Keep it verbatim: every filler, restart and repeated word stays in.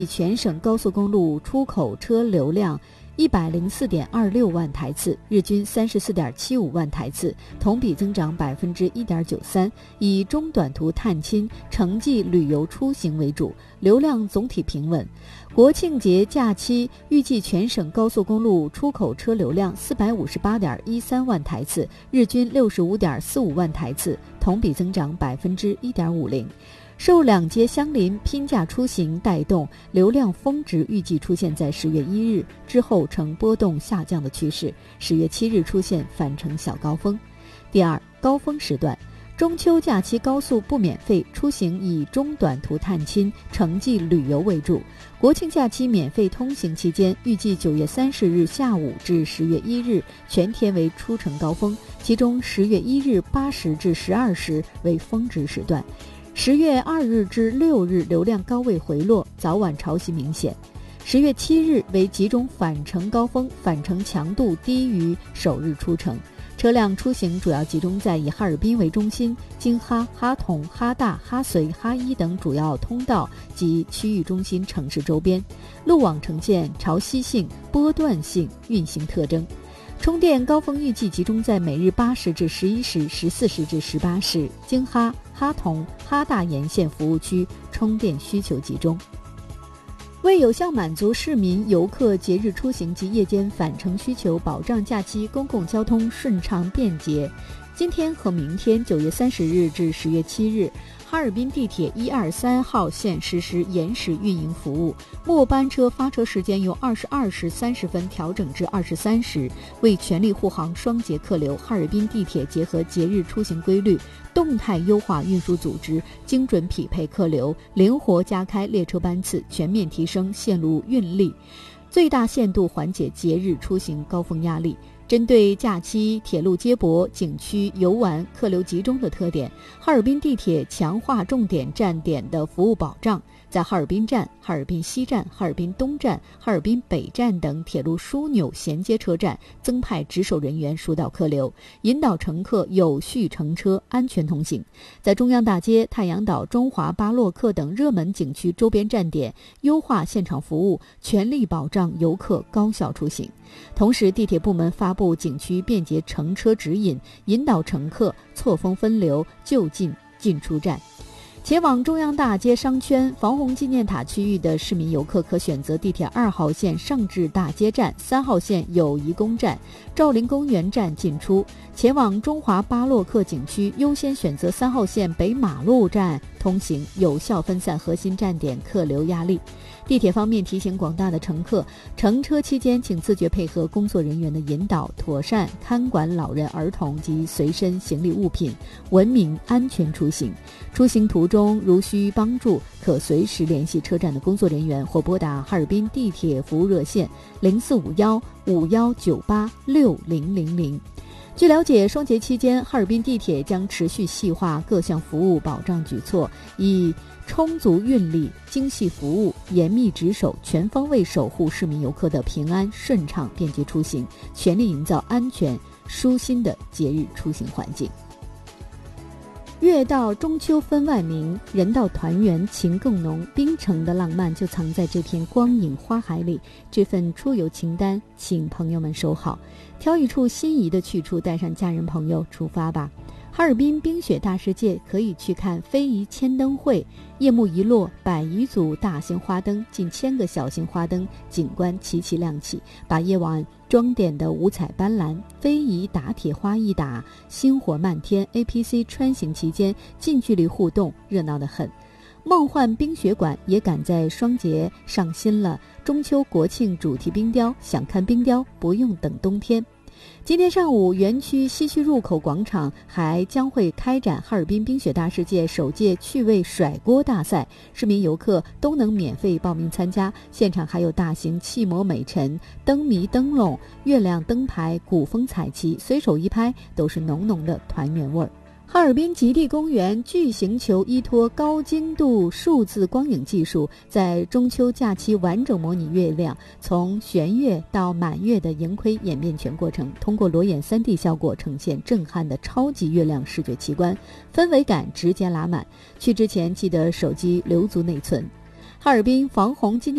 全省高速公路出口车流量一百零四点二六万台次，日均三十四点七五万台次，同比增长百分之一点九三。以中短途探亲、城际旅游出行为主，流量总体平稳。国庆节假期预计全省高速公路出口车流量四百五十八点一三万台次，日均六十五点四五万台次，同比增长百分之一点五零。受两节相邻拼假出行带动，流量峰值预计出现在十月一日之后呈波动下降的趋势，十月七日出现返程小高峰。第二，高峰时段，中秋假期高速不免费出行以中短途探亲、城际旅游为主。国庆假期免费通行期间，预计九月三十日下午至十月一日全天为出城高峰，其中十月一日八时至十二时为峰值时段。十月二日至六日流量高位回落，早晚潮汐明显。十月七日为集中返程高峰，返程强度低于首日出城。车辆出行主要集中在以哈尔滨为中心，京哈、哈同、哈大、哈随、哈一等主要通道及区域中心城市周边，路网呈现潮汐性、波段性运行特征。充电高峰预计集中在每日八时至十一时、十四时至十八时，京哈、哈同、哈大沿线服务区充电需求集中。为有效满足市民游客节日出行及夜间返程需求，保障假期公共交通顺畅便捷，今天和明天九月三十日至十月七日，哈尔滨地铁一二三号线实施延时运营服务，末班车发车时间由二十二时三十分调整至二十三时。为全力护航双节客流，哈尔滨地铁结合节日出行规律，动态优化运输组织，精准匹配客流，灵活加开列车班次，全面提升线路运力，最大限度缓解节日出行高峰压力。针对假期铁路接驳、景区游玩客流集中的特点，哈尔滨地铁强化重点站点的服务保障，在哈尔滨站、哈尔滨西站、哈尔滨东站、哈尔滨北站等铁路枢纽衔接车站增派值守人员疏导客流，引导乘客有序乘车、安全通行。在中央大街、太阳岛、中华巴洛克等热门景区周边站点优化现场服务，全力保障游客高效出行。同时，地铁部门发布景区便捷乘车指引，引导乘客错峰分流就近进出站。前往中央大街商圈、防洪纪念塔区域的市民游客可选择地铁二号线上至大街站、三号线友谊宫站、兆麟公园站进出；前往中华巴洛克景区优先选择三号线北马路站通行，有效分散核心站点客流压力。地铁方面提醒广大的乘客，乘车期间请自觉配合工作人员的引导，妥善看管老人、儿童及随身行李物品，文明安全出行。出行途中如需帮助，可随时联系车站的工作人员或拨打哈尔滨地铁服务热线零四五幺五幺九八六零零零。据了解，双节期间，哈尔滨地铁将持续细化各项服务保障举措，以充足运力、精细服务、严密值守，全方位守护市民游客的平安顺畅便捷出行，全力营造安全舒心的节日出行环境。月到中秋分外明，人到团圆情更浓。冰城的浪漫就藏在这片光影花海里，这份出游清单，请朋友们收好，挑一处心仪的去处，带上家人朋友出发吧。哈尔滨冰雪大世界可以去看非遗千灯会，夜幕一落，百余组大型花灯、近千个小型花灯景观齐齐亮起，把夜晚装点的五彩斑斓。非遗打铁花一打，星火漫天。 A P C 穿行期间近距离互动，热闹得很。梦幻冰雪馆也赶在双节上新了中秋国庆主题冰雕，想看冰雕不用等冬天。今天上午，园区西区入口广场还将会开展哈尔滨冰雪大世界首届趣味甩锅大赛，市民游客都能免费报名参加。现场还有大型气膜美陈、灯谜灯笼、月亮灯牌、古风彩旗，随手一拍都是浓浓的团圆味儿。哈尔滨极地公园巨型球依托高精度数字光影技术，在中秋假期完整模拟月亮从弦月到满月的盈亏演变全过程，通过裸眼 三 D 效果呈现震撼的超级月亮视觉奇观，氛围感直接拉满。去之前记得手机留足内存。 哈尔滨防洪纪念